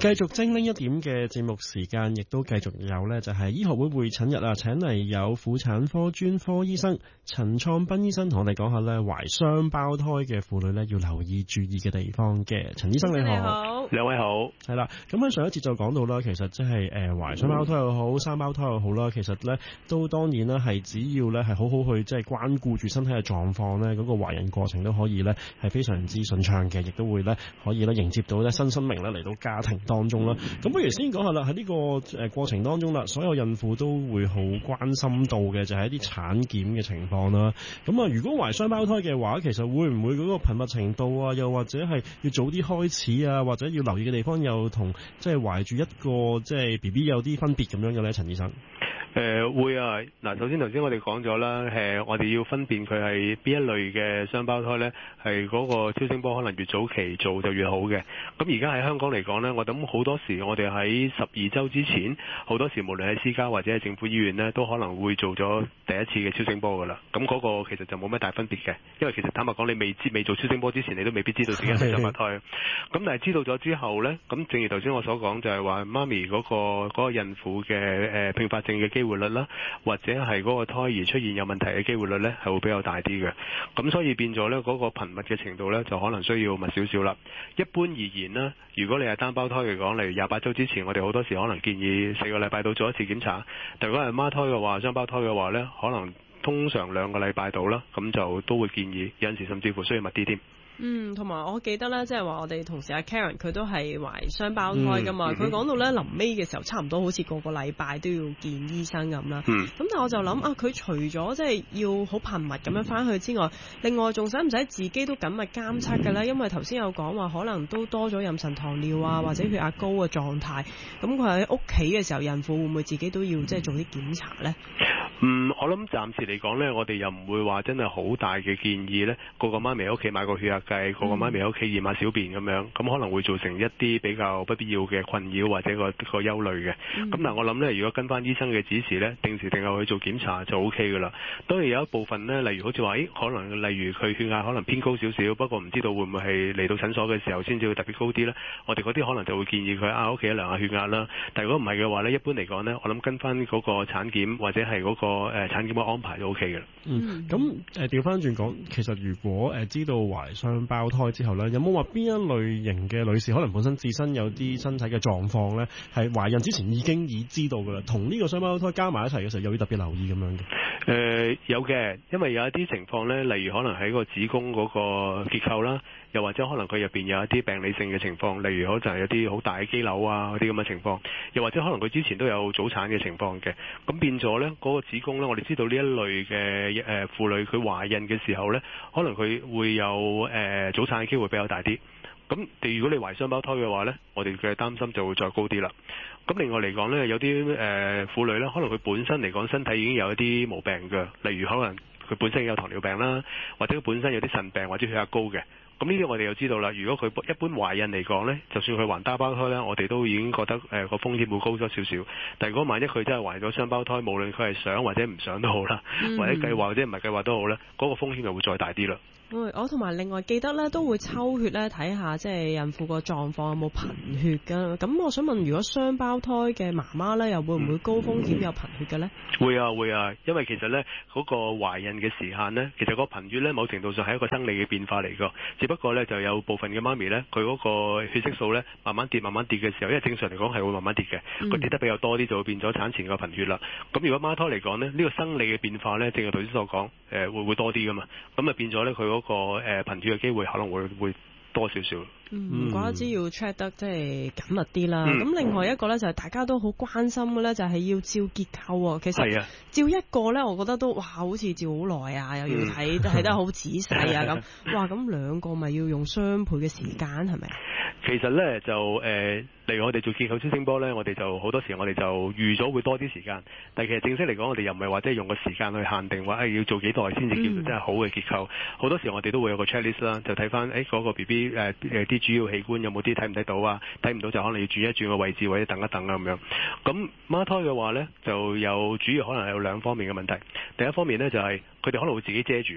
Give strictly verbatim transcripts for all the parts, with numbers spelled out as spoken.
繼續精靈一點嘅節目時間，亦都繼續有呢，就係醫學會會診日啊，請嚟有婦產科專科醫生陳創斌醫生同我哋講下呢，懷雙胞胎嘅婦女呢要留意注意嘅地方嘅。陳醫生你好， 你好， 兩位好， 係啦。咁喺上一節就講到啦，其實即係誒懷雙胞胎又好，三胞胎又好啦，其實呢都當然啦，係只要呢係好好去即係關顧住身體嘅狀況呢，嗰個懷孕過程都可以呢係非常之順暢嘅，亦都會呢可以呢迎接到呢新生命呢嚟到家庭當中啦。咁不如先講下啦，喺呢個誒過程當中啦，所有孕婦都會好關心到嘅就係一啲產檢嘅情況啦。咁啊，如果懷雙胞胎嘅話，其實會唔會嗰個頻密程度啊，又或者係要早啲開始啊，或者要留意嘅地方又同即係懷住一個即係 B B 有啲分別咁樣嘅咧？陳醫生。 誒、呃、會啊！嗱，首先頭先我哋講咗啦，誒我哋要分辨佢係邊一類嘅雙胞胎呢，係嗰個超聲波可能越早期做就越好嘅。咁而家喺香港嚟講呢，我諗好多時我哋喺十二週之前，好多時無論喺私家或者係政府醫院呢，都可能會做咗第一次嘅超聲波噶啦。咁嗰個其實就冇咩大分別嘅，因為其實坦白講，你未知未做超聲波之前，你都未必知道自己係雙胞胎。咁但係知道咗之後呢，咁正如頭先我所講，就係話媽咪嗰個嗰個孕婦嘅誒併發症嘅機會率啦，或者係嗰個胎兒出現有問題嘅機會率呢，係會比較大啲嘅。咁所以變咗呢，嗰個頻密嘅程度呢，就可能需要密少少啦。一般而言呢，如果你係單胞胎嚟講，例如廿八週之前，我哋好多時可能建議四個禮拜到做一次檢查。但如果係孖胎嘅話，雙胞胎嘅話呢，可能通常兩個禮拜到啦，咁就都會建議，有陣時甚至乎需要密啲添。 嗯，同埋我記得咧，即係話我哋同事阿 Karen 佢都係懷雙胞胎噶嘛，佢、嗯、講到咧臨尾嘅時候，差唔多好似個個禮拜都要見醫生咁啦。咁、嗯、但係我就諗啊，佢除咗即係要好頻密咁樣翻去之外，另外仲使唔使自己都緊密監測嘅咧？因為頭先有講話可能都多咗妊娠糖尿啊，或者血壓高嘅狀態，咁佢喺屋企嘅時候，孕婦會唔會自己都要即係做啲檢查咧？ 嗯，我諗暫時嚟講呢，我哋又唔會話真係好大嘅建議呢，個個媽咪喺屋企買個血壓計，個個媽咪喺屋企驗下小便咁樣，咁可能會造成一啲比較不必要嘅困擾或者個個憂慮嘅。咁、嗯、但係我諗呢，如果跟翻醫生嘅指示呢，定時定候去做檢查就 O K 噶啦。當然有一部分呢，例如好似話，誒可能例如佢血壓可能偏高少少，不過唔知道會唔會係嚟到診所嘅時候先至會特別高啲呢。我哋嗰啲可能就會建議佢啊屋企量下血壓啦。但如果唔係嘅話呢，一般嚟講呢，我諗跟翻嗰個產檢或者係嗰、嗰個誒、呃、產檢嘅安排都 O K 嘅啦。 嗯，咁誒調翻轉講，其實如果誒、呃、知道懷雙胞胎之後咧，有冇話邊一類型嘅女士可能本身自身有啲身體嘅狀況咧，係懷孕之前已經已知道噶啦，同呢個雙胞胎加埋一齊嘅時候，又要特別留意咁樣嘅？誒、 呃、有嘅，因為有一啲情況咧，例如可能喺個子宮嗰個結構啦，又或者可能佢入邊有一啲病理性嘅情況，例如可能有啲好大嘅肌瘤啊嗰啲咁嘅情況，又或者可能佢之前都有早產嘅情況嘅，咁變咗咧嗰個子宮咧，我哋知道呢一類嘅誒婦女佢懷孕嘅時候咧，可能佢會有誒、呃、早產嘅機會比較大啲。咁你如果你懷雙胞胎嘅話咧，我哋嘅擔心就會再高啲啦。咁另外嚟講咧，有啲誒、呃、婦女咧，可能佢本身嚟講身體已經有一啲毛病嘅，例如可能佢本身有糖尿病啦，或者佢本身有啲腎病或者血壓高嘅。咁呢啲我哋又知道啦。如果佢一般懷孕嚟講呢，就算佢懷單胞胎呢，我哋都已經覺得誒個、呃、風險會高咗少少。但係如果萬一佢真係懷咗雙胞胎，無論佢係想或者唔想都好啦，嗯、或者計劃或者唔係計劃都好呢，嗰、嗰個風險就會再大啲啦。 我同埋另外記得咧，都會抽血咧睇下，即係孕婦個狀況有冇貧血噶。咁我想問，如果雙胞胎嘅媽媽咧，又會唔會高風險有貧血嘅咧？ 會啊會啊，因為其實咧嗰、嗰個懷孕嘅時限咧，其實個貧血咧某程度上係一個生理嘅變化嚟噶。只不過咧就有部分嘅媽咪咧，佢嗰個血色素咧慢慢跌慢慢跌嘅時候，因為正常嚟講係會慢慢跌嘅，佢、嗯、跌得比較多啲就會變咗產前個貧血啦。咁如果孖胎嚟講咧，呢、呢個生理嘅變化咧，正如頭先所講，誒、呃、會會多啲噶嘛。咁啊變咗咧佢嗰個誒貧血嘅機會可能會會多少少。 嗯，唔怪得知要 check 得即係緊密啲啦。咁、嗯、另外一個咧就係、是、大家都好關心嘅咧，就係、是、要照結構。其實照一個咧，我覺得都哇，好似照好耐啊，又要睇睇、嗯、得好仔細啊咁。哇，咁兩個咪要用雙倍嘅時間係咪？ 其實咧就誒、呃，例如我哋做結構超聲波咧，我哋就好多時我哋就預咗會多啲時間。但係其實正式嚟講，我哋又唔係話即係用個時間去限定話誒、哎、要做幾耐先至叫做真係好嘅結構。好、嗯、多時我哋都會有個 checklist 啦，就睇翻誒嗰個 B B 誒誒啲主要器官有冇啲睇唔睇到啊？睇唔到就可能要轉一轉個位置或者等一等啊咁樣。咁孖胎嘅話咧，就有主要可能有兩方面嘅問題。第一方面咧就係佢哋可能會自己遮住啊。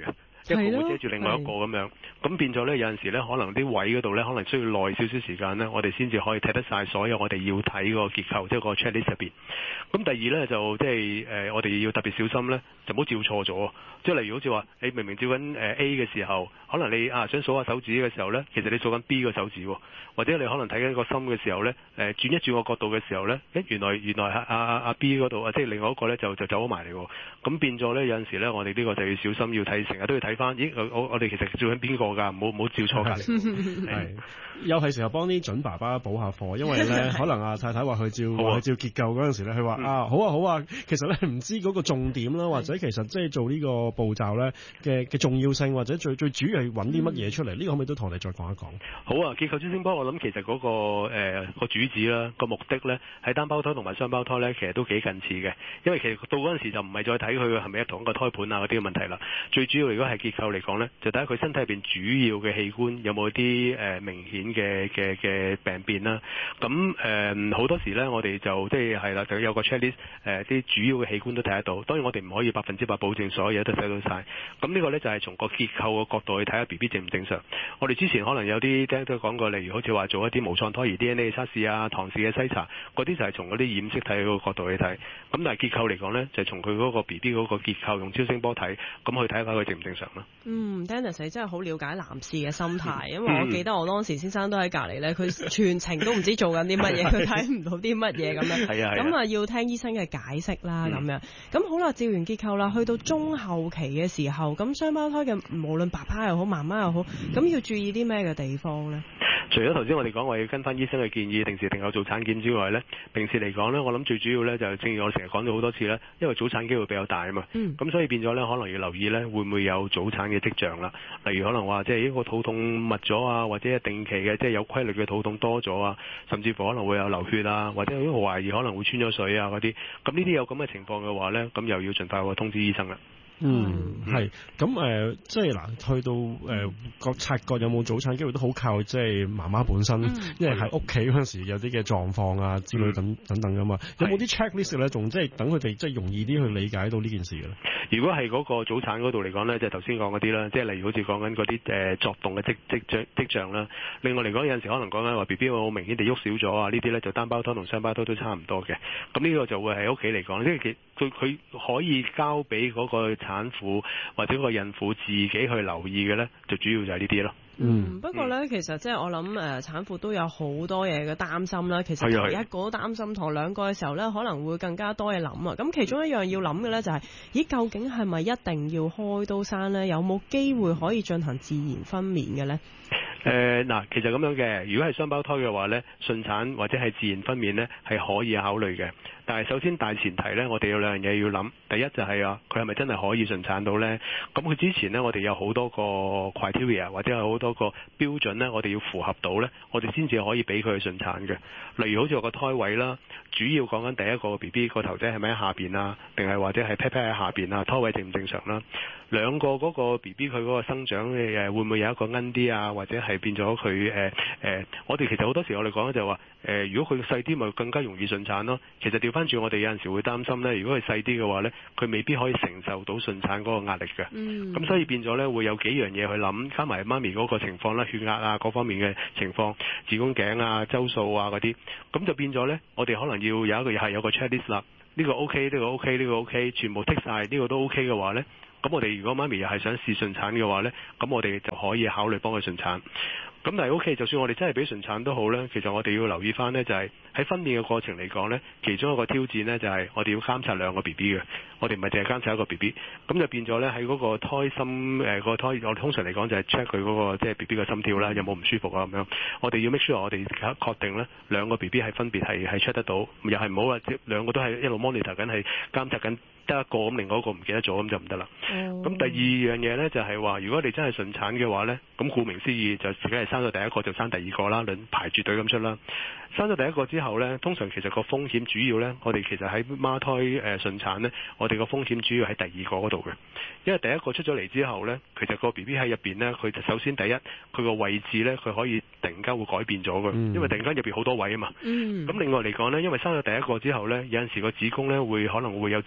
一個會遮住另外一個咁樣，咁變咗咧有陣時咧可能啲位嗰度咧可能需要耐少少時間咧，我哋先至可以睇得晒所有我哋要睇個結構，即係個 checklist 入邊。咁第二咧就即係誒我哋要特別小心咧，就唔好照錯咗。即係例如好似話你明明照緊誒 A 嘅時候，可能你啊想數下手指嘅時候咧，其實你數緊 B 個手指喎，或者你可能睇緊個心嘅時候咧，誒轉一轉個角度嘅時候咧，誒原來原來阿阿阿 B 嗰度啊，即係另外一個咧就就走咗埋嚟喎。咁變咗咧有陣時咧，我哋呢個就要小心，要睇成日都要睇翻，咦我我哋其實照緊邊個㗎？唔好唔好照錯隔離。 係又係時候幫啲準爸爸補下課，因為咧可能阿太太話佢照話佢照結構嗰陣時咧，佢話啊好啊好啊，其實咧唔知嗰個重點啦，或者其實即係做呢個步驟咧嘅嘅重要性，或者最最主要係揾啲乜嘢出嚟？呢、嗯、個可唔可以都同我哋再講一講？ 好啊，結構超聲波我諗其實嗰、那個誒個、呃、主旨啦，個目的咧喺單胞胎同埋雙胞胎咧，其實都幾近似嘅。因為其實到嗰陣時就唔係再睇佢係咪一同一個胎盤啊嗰啲嘅問題啦。最主要如果係結構嚟講咧，就睇下佢身體入邊主要嘅器官有冇啲誒明顯嘅嘅嘅病變啦。咁誒好多時咧，我哋就即係係啦，就有個 checklist 誒、呃、啲主要嘅器官都睇得到。當然我哋唔可以百分之百保證所有嘢都睇到晒。咁呢個咧就係從個結構嘅角度去睇下 B B 正唔正常。我哋之前可能有啲聽都講過，例如好似話做一啲無創胎兒 D N A 嘅測試啊、唐氏嘅篩查，嗰啲就係從嗰啲染色體嗰個角度去睇。咁但係結構嚟講咧，就係從佢嗰個 B B 嗰個結構用超聲波睇，咁去睇下佢正唔正常啦。 嗯 Dennis 你真係好了解男士嘅心態，因為我記得我當時先生都喺隔離咧，佢全程都唔知做緊啲乜嘢，佢睇唔到啲乜嘢咁樣。係啊，咁啊要聽醫生嘅解釋啦咁、嗯、樣。咁好啦，照完結構啦，去到中後期嘅時候，咁雙胞胎嘅無論爸爸又好，媽媽又好，咁要注意啲咩嘅地方咧？ 除咗頭先我哋講話要跟翻醫生嘅建議，定時定候做產檢之外咧，平時嚟講咧，我諗最主要咧就正如我成日講咗好多次咧，因為早產機會比較大啊嘛，咁、嗯、所以變咗咧可能要留意咧會唔會有早產嘅跡象啦，例如可能話即係一個肚痛密咗啊，或者係定期嘅即係有規律嘅肚痛多咗啊，甚至乎可能會有流血啊，或者有啲懷疑可能會穿咗水啊嗰啲，咁呢啲有咁嘅情況嘅話咧，咁又要盡快去通知醫生啦。 嗯，係咁誒，即係嗱，去到誒個察覺有冇早產機會都好靠即係媽媽本身，嗯、因為喺屋企嗰陣時有啲嘅狀況啊之類等、嗯、等等噶嘛。有冇啲 checklist 咧，仲即係等佢哋即係容易啲去理解到呢件事嘅咧？ 如果係嗰個早產嗰度嚟講咧，就係頭先講嗰啲啦，即係例如好似講緊嗰啲誒作動嘅跡跡跡跡象啦。另外嚟講有陣時可能講緊話 B B 好明顯地喐少咗啊，呢啲咧就單胞胎同雙胞胎都差唔多嘅。咁呢個就會喺屋企嚟講，即係佢佢可以交俾嗰個產婦或者個孕婦自己去留意嘅咧，就主要就係呢啲咯。 嗯，不過咧，嗯、其實即係我諗誒、呃，產婦都有好多嘢嘅擔心啦。其實同一個都擔心，同兩個嘅時候咧，可能會更加多嘢諗啊。咁其中一樣要諗嘅咧就係、是，咦，究竟係咪一定要開刀生咧？有冇機會可以進行自然分娩嘅咧？ 誒嗱、呃，其實咁樣嘅，如果係雙胞胎嘅話咧，順產或者係自然分娩咧，係可以考慮嘅。但係首先大前提咧，我哋有兩樣嘢要諗。第一就係啊，佢係咪真係可以順產到咧？咁佢之前咧，我哋有好多個 criteria 或者有好多個標準咧，我哋要符合到咧，我哋先至可以俾佢去順產嘅。例如好似我個胎位啦，主要講緊第一個 B B 個頭仔係咪喺下邊啊，定係或者係 pat pat 喺下邊啊？胎位正唔正常啦？兩個嗰個 B B 佢嗰個生長誒會唔會有一個奀啲啊？或者係變咗佢誒誒？我哋其實好多時我哋講咧就話誒、呃，如果佢細啲咪更加容易順產咯。其實調翻轉我哋有陣時會擔心咧，如果佢細啲嘅話咧，佢未必可以承受到順產嗰個壓力嘅。咁、嗯、所以變咗咧會有幾樣嘢去諗，加埋媽咪嗰個情況啦、血壓啊各方面嘅情況、子宮頸啊、周數啊嗰啲，咁就變咗咧，我哋可能要有一個係有個 checklist 啦。呢個 OK，呢個 OK，呢個 OK，全部剔晒，呢個都 OK 嘅話咧。咁我哋如果媽咪又係想試順產嘅話呢，咁我哋就可以考慮幫佢順產。咁但係 OK，就算我哋真係俾順產都好呢，其實我哋要留意翻呢，就係喺分娩嘅過程嚟講呢，其中一個挑戰呢，就係我哋要監察兩個 B B 嘅，我哋唔係淨係監察一個 B B。咁就變咗呢，喺嗰個胎心誒、呃嗰個胎，我通常嚟講就係 check 佢嗰個即係 B B 嘅心跳啦，有冇唔舒服啊咁樣。我哋要 make sure 我哋確定呢兩個 B B 係分別係係 check 得到，又係唔好話即兩個都係一路 monitor 緊係監察緊。得一個咁，另外一個唔記得咗咁就唔得啦。咁、oh. 第二樣嘢呢，就係話，如果你真係順產嘅話呢，咁顧名思義就自己係生咗第一個就生第二個啦，輪排住隊咁出啦。生咗第一個之後呢，通常其實個風險主要呢，我哋其實喺孖胎誒、呃、順產呢，我哋個風險主要喺第二個嗰度嘅，因為第一個出咗嚟之後呢，其實個 B B 喺入邊呢，佢就首先第一佢個位置呢，佢可以突然間會改變咗嘅，因為突然間入邊好多位啊嘛。咁、mm. 另外嚟講呢，因為生咗第一個之後呢，有陣時個子宮呢會可能會有自然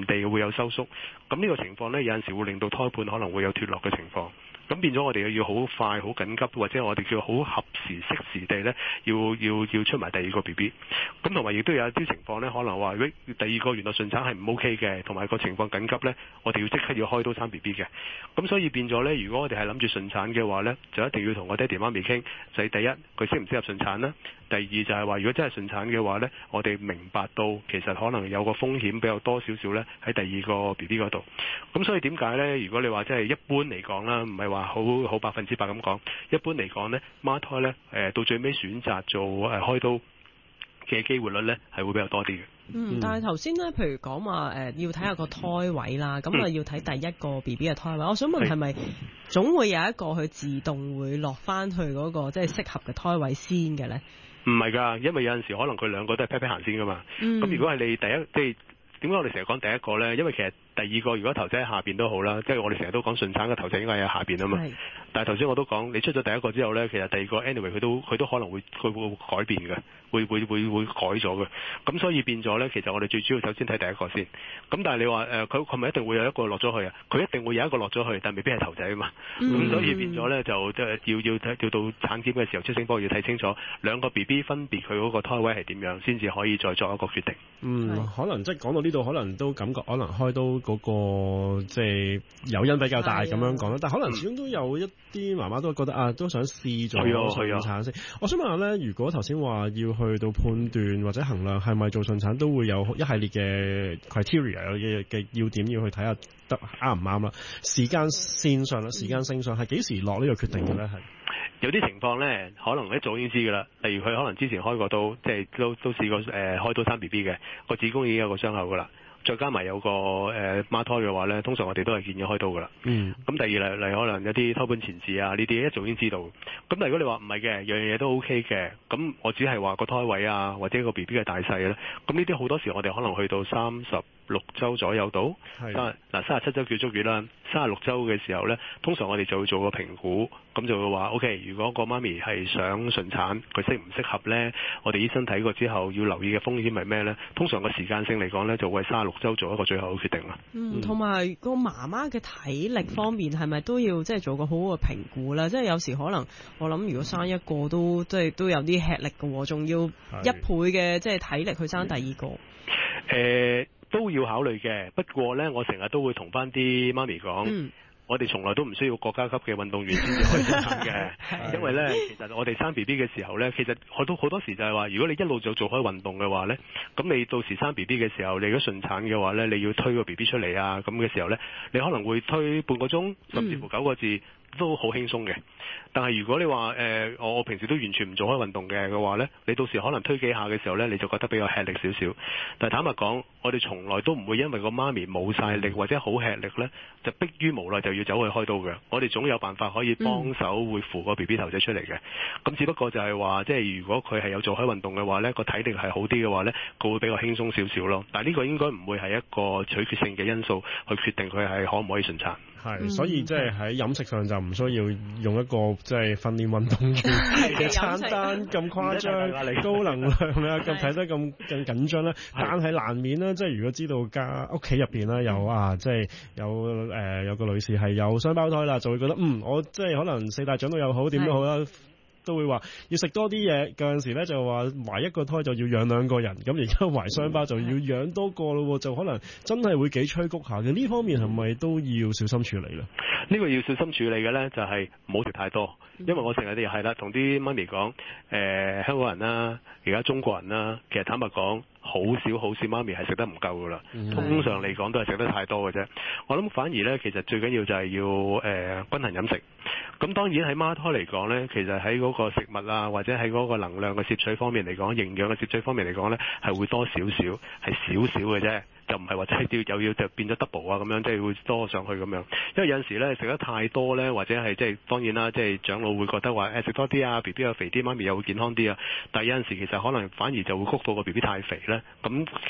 地會有收縮。咁呢個情況呢，有陣時會令到胎盤可能會有脫落嘅情況。咁變咗我哋要好快、好緊急，或者我哋叫好合時、適時地咧，要要要出埋第二個 B B。咁同埋亦都有一啲情況咧，可能話如果第二個原來順產係唔 OK 嘅，同埋個情況緊急咧，我哋要即刻要開刀生 B B 嘅。咁所以變咗咧，如果我哋係諗住順產嘅話咧，就一定要同我爹哋媽咪傾，就係第一佢適唔適合順產啦。第二就係話，如果真係順產嘅話咧，我哋明白到其實可能有個風險比較多少少咧喺第二個 B B 嗰度。咁所以點解咧？如果你話真係一般嚟講啦，唔係話好好百分之百咁講，一般嚟講咧，孖胎咧誒到最尾選擇做誒開刀嘅機會率咧係會比較多啲嘅。 嗯，但係頭先咧，譬如講話誒要睇下個胎位啦，咁啊、嗯、要睇第一個 B B 嘅胎位。我想問係咪總會有一個佢自動會落翻去嗰個即係適合嘅胎位先嘅咧？ 唔係㗎，因為有陣時可能佢兩個都係 pair pair 行先㗎嘛。咁、嗯、如果係你第一，即係點解我哋成日講第一個咧？因為其實第二個如果頭仔喺下邊都好啦，即係我哋成日都講順產嘅頭仔應該喺下邊啊嘛。但係頭先我都講，你出咗第一個之後咧，其實第二個 anyway 佢都佢都可能會佢會改變嘅，會會會會改咗嘅。咁所以變咗咧，其實我哋最主要首先睇第一個先。咁但係你話誒，佢佢咪一定會有一個落咗去啊？佢一定會有一個落咗去，但未必係頭仔啊嘛。咁、嗯、所以變咗咧，就即係要要睇要到產檢嘅時候，超聲波要睇清楚兩個 B B 分別佢嗰個胎位係點樣，先至可以再作一個決定。 嗯，可能即係講到呢度，可能都感覺可能開刀嗰、那個即係誘因比較大咁樣講啦。但係可能始終都有一啲媽媽都覺得啊，都想試咗順產先。我想問下咧，如果頭先話要去到判斷或者衡量係咪做順產，都會有一系列嘅 criteria 嘅嘅要點要去睇下得啱唔啱啦。時間線上啦，時間性上係幾時落呢個決定嘅咧？係有啲情況咧，可能一早已經知㗎啦。例如佢可能之前開過刀，即係都都試過誒、呃、開刀生 B B 嘅，個子宮已經有個傷口㗎啦。再加埋有個誒孖、呃、胎嘅話咧，通常我哋都係建議開刀㗎啦。嗯。咁第二嚟嚟可能有啲胎盤前置啊，呢啲一早已經知道。咁但係如果你話唔係嘅，樣樣嘢都 O K 嘅，咁我只係話個胎位啊，或者個 B B 嘅大細咧，咁呢啲好多時我哋可能去到三十六週左右到。係。嗱，三十七週叫足月啦，三十六週嘅時候咧，通常我哋就會做個評估，咁就會話 O K，如果個媽咪係想順產，佢適唔適合咧？我哋醫生睇過之後要留意嘅風險係咩咧？通常個時間性嚟講咧，就會係三十六週做一個最後嘅決定啦。 嗯，同埋個媽媽嘅體力方面係咪都要即係做個好好嘅評估咧？即係有時可能我諗，如果生一個都即係都有啲吃力嘅，仲要一倍嘅即係體力去生第二個。誒、 呃，都要考慮嘅。不過咧，我成日都會同翻啲媽咪講。嗯，我哋從來都唔需要國家級嘅運動員先至可以順產嘅，因為咧，其實我哋生 B B 嘅時候咧，其實好多好多時就係話，如果你一路就做開運動嘅話咧，咁你到時生 B B 嘅時候，你如果順產嘅話咧，你要推個 B B 出嚟啊，咁嘅時候咧，你可能會推半個鐘，甚至乎九個字。嗯，都好輕鬆嘅。但係如果你話誒、呃，我我平時都完全唔做開運動嘅嘅話呢，你到時可能推幾下嘅時候呢，你就覺得比較吃力少少。但係坦白講，我哋從來都唔會因為個媽咪冇晒力或者好吃力呢，就迫於無奈就要走去開刀嘅。我哋總有辦法可以幫手會扶個 B B 頭仔出嚟嘅。咁只不過就係話，即係如果佢係有做開運動嘅話呢，個體力係好啲嘅話呢，佢會比較輕鬆少少咯。但係呢個應該唔會係一個取決性嘅因素去決定佢係可唔可以順產。 係，所以即係喺飲食上就唔需要用一個即係訓練運動員嘅餐單咁誇張，高能量啊，咁睇得咁咁緊張啦。但係難免啦，即係如果知道家屋企入邊啦有啊，即係有誒、呃、有個女士係有雙胞胎啦，就會覺得嗯，我即係可能四大長老又好，點都好啦。都會話要食多啲嘢，嗰陣時咧就話懷一個胎就要養兩個人，咁而家懷雙胞就要養多個咯，就可能真係會幾催谷下嘅。呢方面係咪都要小心處理咧？ 呢個要小心處理嘅咧就係唔好食太多，因為我成日都係啦，同啲媽咪講，誒、呃、香港人啦，而家中國人啦，其實坦白講，好少好少媽咪係食得唔夠噶啦，通常嚟講都係食得太多嘅啫。我諗反而咧，其實最緊要就係要誒、呃、均衡飲食。咁當然喺孖胎嚟講咧，其實喺嗰個食物啊，或者喺嗰個能量嘅攝取方面嚟講，營養嘅攝取方面嚟講咧，係會多少少，係少少嘅啫，就唔係話真係要又要就變咗 double 啊咁樣，即係會多上去咁樣。因為有陣時咧食得太多咧，或者係即係當然啦，即係長老會覺得話誒食多啲啊 ，B B 又肥啲，媽咪又會健康啲啊。但係有陣時其實可能反而就會谷到個 B B 太肥咧，咁其實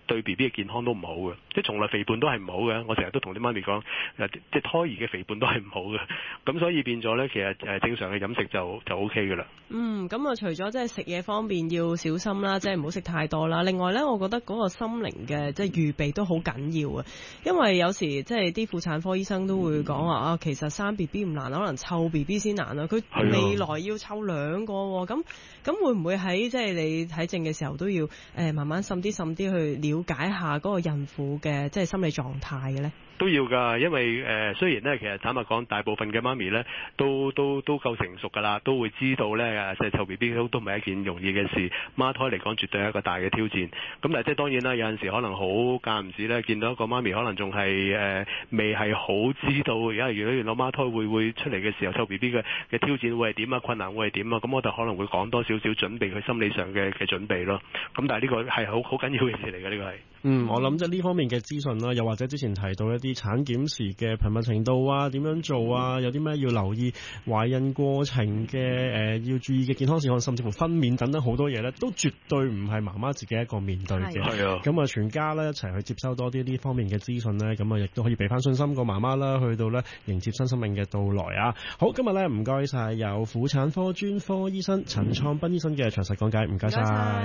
對 B B 嘅健康都唔好嘅，即係從來肥胖都係唔好嘅。我成日都同啲媽咪講，即係胎兒嘅肥胖都係唔好嘅。咁所以變咗咧，其實誒正常嘅飲食就就 O K 嘅啦。 嗯，咁啊，除咗即係食嘢方面要小心啦，即係唔好食太多啦。另外咧，我覺得嗰個心靈嘅即係預備都好緊要啊。因為有時即係啲婦產科醫生都會講話啊，其實生 B B 唔難，可能湊 B B 先難啊。佢未來要湊兩個喎，咁咁會唔會喺即係你睇症嘅時候都要誒慢慢滲啲滲啲去了解下嗰個孕婦嘅即係心理狀態嘅咧？ 都要㗎，因為誒、呃、雖然咧，其實坦白講，大部分嘅媽咪咧都都都夠成熟㗎啦，都會知道咧誒，即係湊 B B 都都唔係一件容易嘅事。孖胎嚟講，絕對係一個大嘅挑戰。咁但係即係當然啦，有陣時可能好間唔時咧，見到一個媽咪可能仲係誒未係好知道，而家如果原來孖胎會會出嚟嘅時候，湊 B B 嘅嘅挑戰會係點啊，困難會係點啊，咁我就可能會講多少少準備佢心理上嘅嘅準備咯。咁但係呢個係好好緊要嘅事嚟嘅，呢個係。 嗯，我諗即係呢方面嘅資訊啦，又或者之前提到一啲產檢時嘅頻密程度啊，點樣做啊，有啲咩要留意懷孕過程嘅誒、呃、要注意嘅健康事項，甚至乎分娩等等好多嘢咧，都絕對唔係媽媽自己一個面對嘅。係啊，咁啊，全家咧一齊去接收多啲呢方面嘅資訊咧，咁啊，亦都可以俾翻信心個媽媽啦，去到咧迎接新生命嘅到來啊！好，今日咧唔該晒有婦產科專科醫生陳創彬醫生嘅詳細講解，唔該晒。